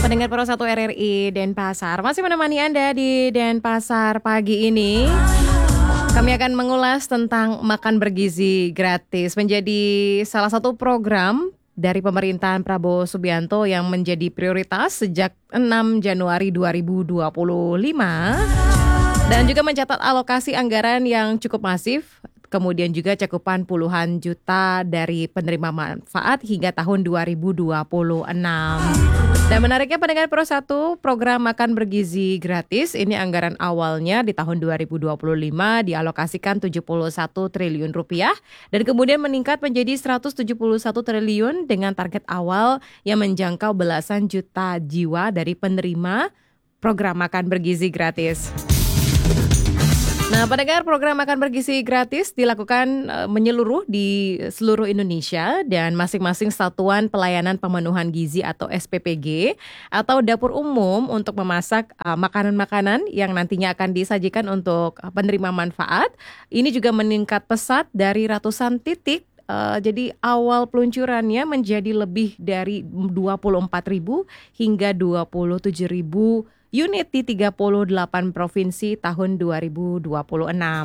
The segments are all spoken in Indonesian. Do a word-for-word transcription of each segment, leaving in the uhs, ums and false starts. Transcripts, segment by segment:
Pendengar Pro satu R R I Denpasar, masih menemani Anda di Denpasar pagi ini. Kami akan mengulas tentang makan bergizi gratis, menjadi salah satu program dari pemerintahan Prabowo Subianto yang menjadi prioritas sejak enam Januari dua ribu dua puluh lima dan juga mencatat alokasi anggaran yang cukup masif. Kemudian juga cakupan puluhan juta dari penerima manfaat hingga tahun dua ribu dua puluh enam. Dan menariknya pendengar Pro satu, program makan bergizi gratis ini anggaran awalnya di tahun dua ribu dua puluh lima dialokasikan tujuh puluh satu triliun rupiah dan kemudian meningkat menjadi seratus tujuh puluh satu triliun dengan target awal yang menjangkau belasan juta jiwa dari penerima program makan bergizi gratis. Nah, pendengar, program makan bergizi gratis dilakukan uh, menyeluruh di seluruh Indonesia dan masing-masing satuan pelayanan pemenuhan gizi atau S P P G atau dapur umum untuk memasak uh, makanan-makanan yang nantinya akan disajikan untuk uh, penerima manfaat. Ini juga meningkat pesat dari ratusan titik. Uh, jadi awal peluncurannya menjadi lebih dari dua puluh empat ribu hingga dua puluh tujuh ribu unit di tiga puluh delapan provinsi tahun dua ribu dua puluh enam.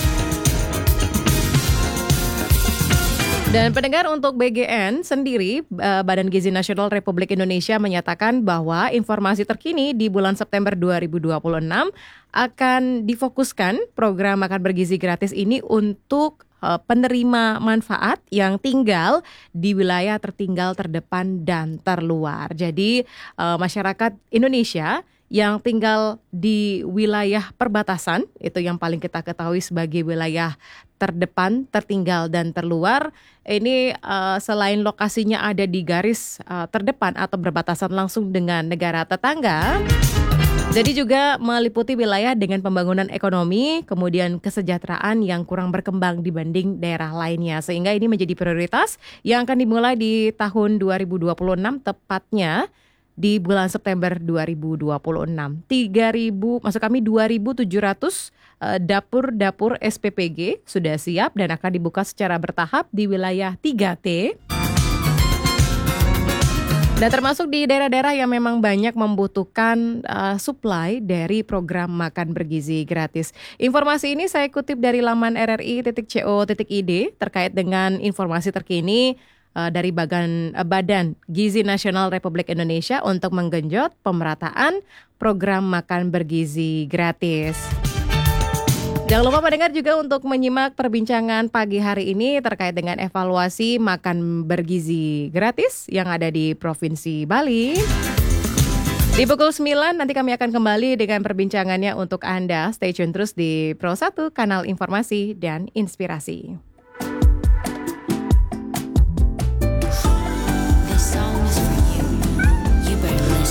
Dan pendengar, untuk B G N sendiri, Badan Gizi Nasional Republik Indonesia menyatakan bahwa informasi terkini di bulan September dua ribu dua puluh enam akan difokuskan program makan bergizi gratis ini untuk penerima manfaat yang tinggal di wilayah tertinggal, terdepan, dan terluar. Jadi masyarakat Indonesia yang tinggal di wilayah perbatasan, itu yang paling kita ketahui sebagai wilayah terdepan, tertinggal, dan terluar. Ini uh, selain lokasinya ada di garis uh, terdepan atau berbatasan langsung dengan negara tetangga, jadi juga meliputi wilayah dengan pembangunan ekonomi, kemudian kesejahteraan yang kurang berkembang dibanding daerah lainnya. Sehingga ini menjadi prioritas yang akan dimulai di tahun dua ribu dua puluh enam, tepatnya di bulan September dua ribu dua puluh enam. tiga ribu, maksud kami dua ribu tujuh ratus uh, dapur-dapur S P P G sudah siap dan akan dibuka secara bertahap di wilayah tiga T. Dan termasuk di daerah-daerah yang memang banyak membutuhkan uh, supply dari program makan bergizi gratis. Informasi ini saya kutip dari laman r r i titik co titik i d terkait dengan informasi terkini uh, dari Bagan, uh, Badan Gizi Nasional Republik Indonesia untuk menggenjot pemerataan program makan bergizi gratis. Jangan lupa pendengar juga untuk menyimak perbincangan pagi hari ini terkait dengan evaluasi makan bergizi gratis yang ada di Provinsi Bali. Di pukul sembilan nanti kami akan kembali dengan perbincangannya untuk Anda. Stay tune terus di Pro satu, kanal informasi dan inspirasi.